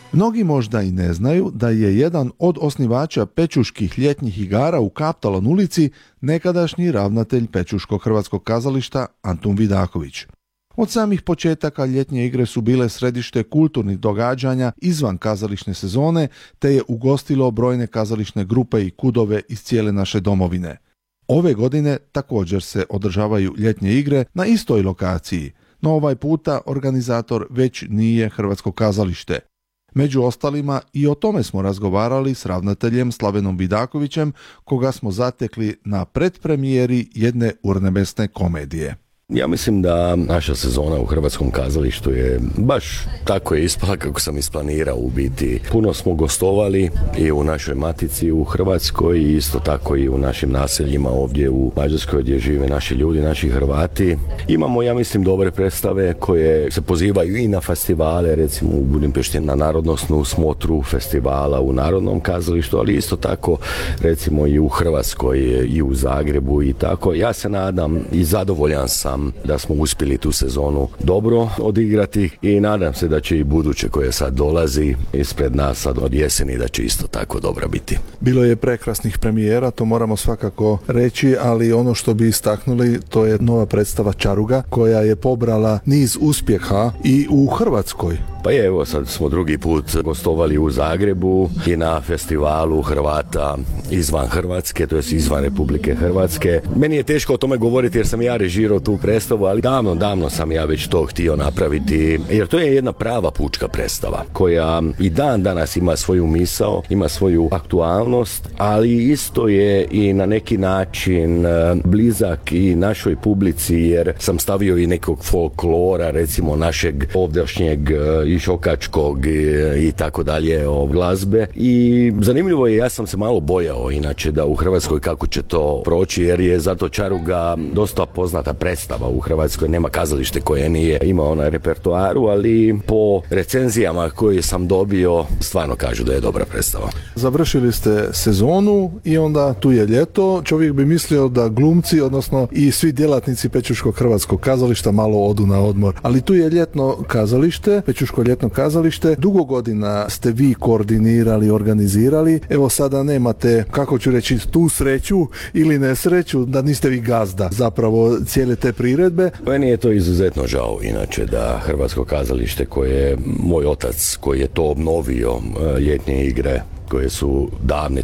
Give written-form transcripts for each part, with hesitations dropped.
Mnogi možda i ne znaju da je jedan od osnivača Pečuških ljetnjih igara u Kaptalan ulici nekadašnji ravnatelj Pečuškog hrvatskog kazališta Antun Vidaković. Od samih početaka ljetnje igre su bile središte kulturnih događanja izvan kazališne sezone, te je ugostilo brojne kazališne grupe i kudove iz cijele naše domovine. Ove godine također se održavaju ljetnje igre na istoj lokaciji, no ovaj puta organizator već nije Hrvatsko kazalište. Među ostalima i o tome smo razgovarali s ravnateljem Slavenom Vidakovićem, koga smo zatekli na predpremijeri jedne urnebesne komedije. Ja mislim da naša sezona u Hrvatskom kazalištu je baš tako je ispala kako sam isplanirao u biti. Puno smo gostovali i u našoj matici u Hrvatskoj i isto tako i u našim naseljima ovdje u Mađarskoj gdje žive naši ljudi, naši Hrvati. Imamo, ja mislim, dobre predstave koje se pozivaju i na festivale, recimo u Budimpešti na narodnosnu smotru festivala u Narodnom kazalištu, ali isto tako recimo i u Hrvatskoj i u Zagrebu i tako. Ja se nadam i zadovoljan sam da smo uspjeli tu sezonu dobro odigrati i nadam se da će i buduće koje sad dolazi ispred nas sad od jeseni da će isto tako dobra biti. Bilo je prekrasnih premijera, to moramo svakako reći, ali ono što bi istaknuli to je nova predstava Čaruga koja je pobrala niz uspjeha i u Hrvatskoj. Pa je, evo sad smo drugi put gostovali u Zagrebu i na festivalu Hrvata izvan Hrvatske, to jest izvan Republike Hrvatske. Meni je teško o tome govoriti jer sam ja režirao tu predstavu, ali davno sam ja već to htio napraviti, jer to je jedna prava pučka predstava koja i dan danas ima svoju misao, ima svoju aktualnost, ali isto je i na neki način blizak i našoj publici, jer sam stavio i nekog folklora, recimo našeg ovdašnjeg i šokačkog i tako dalje glazbe. I zanimljivo je, ja sam se malo bojao inače da u Hrvatskoj kako će to proći, jer je zato Čaruga dosta poznata predstava u Hrvatskoj, nema kazalište koje nije imao na repertoaru, ali po recenzijama koje sam dobio stvarno kažu da je dobra predstava. Završili ste sezonu i onda tu je ljeto. Čovjek bi mislio da glumci, odnosno i svi djelatnici Pečuškog hrvatskog kazališta malo odu na odmor, ali tu je ljetno kazalište, Pečuško ljetno kazalište. Dugo godina ste vi koordinirali, organizirali. Evo sada nemate, kako ću reći, tu sreću ili nesreću da niste vi gazda zapravo cijele te priredbe. Meni je to izuzetno žao inače da Hrvatsko kazalište koje je moj otac koji je to obnovio ljetne igre koje su davne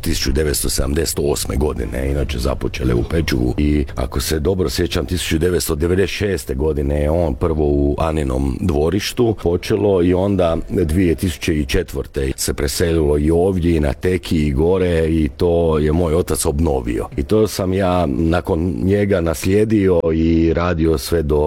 1978. godine inače započele u Pečuhu i ako se dobro sjećam 1996. godine je on prvo u Aninom dvorištu počelo i onda 2004. se preselilo i ovdje i na Teki i gore i to je moj otac obnovio. I to sam ja nakon njega naslijedio i radio sve do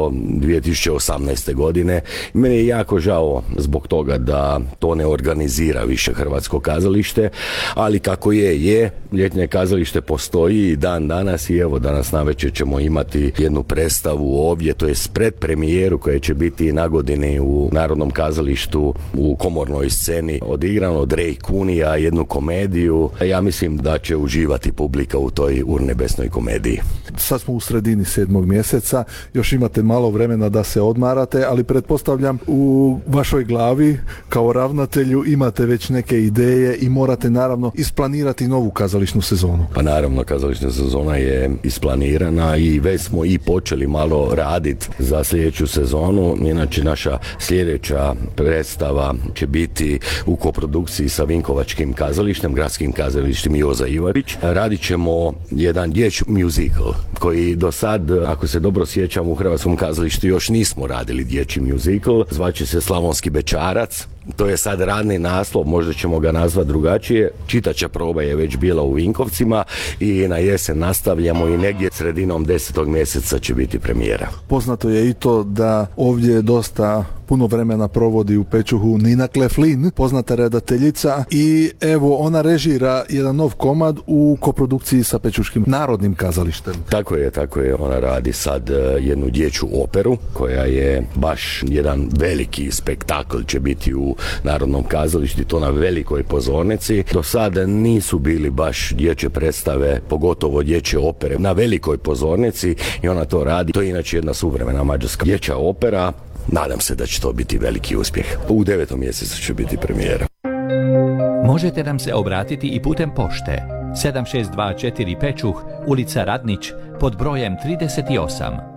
2018. godine. I meni je jako žao zbog toga da to ne organizira više Hrvatsko kazalište, ali kako je, ljetnje kazalište postoji i dan danas i evo danas navečer ćemo imati jednu predstavu ovdje, to je predpremijeru koja će biti na godini u Narodnom kazalištu u komornoj sceni odigrano od Rej Kunija, jednu komediju. Ja mislim da će uživati publika u toj urnebesnoj komediji. Sad smo u sredini 7. mjeseca, još imate malo vremena da se odmarate, ali pretpostavljam u vašoj glavi kao ravnatelju imate već neke ideje i morate naravno isplanirati novu kazališnu sezonu. Pa naravno, kazališna sezona je isplanirana i već smo i počeli malo raditi za sljedeću sezonu. Inače, naša sljedeća predstava će biti u koprodukciji sa Vinkovačkim kazalištem, gradskim kazalištem Joza Ivarić. Radit ćemo jedan dječji musical koji do sad, ako se dobro sjećam, u Hrvatskom kazalištu još nismo radili dječji musical. Zvaće se Slavonski bećarac. To je sad radni naslov, možda ćemo ga nazvati drugačije. Čitaća proba je već bila u Vinkovcima i na jesen nastavljamo i negdje sredinom 10. mjeseca će biti premijera. Poznato je i to da ovdje dosta puno vremena provodi u Pečuhu Nina Kleflin, poznata redateljica, i evo ona režira jedan nov komad u koprodukciji sa Pečuškim narodnim kazalištem. Tako je, ona radi sad jednu dječju operu koja je baš jedan veliki spektakl će biti u Narodnom kazalištu, to na velikoj pozornici. Do sada nisu bili baš dječje predstave, pogotovo dječje opere na velikoj pozornici i ona to radi. To je inače jedna suvremena mađarska dječja opera. Nadam se da će to biti veliki uspjeh. U 9. mjesecu će biti premijera. Možete nam se obratiti i putem pošte 7624 Pečuh, ulica Radnić, pod brojem 38.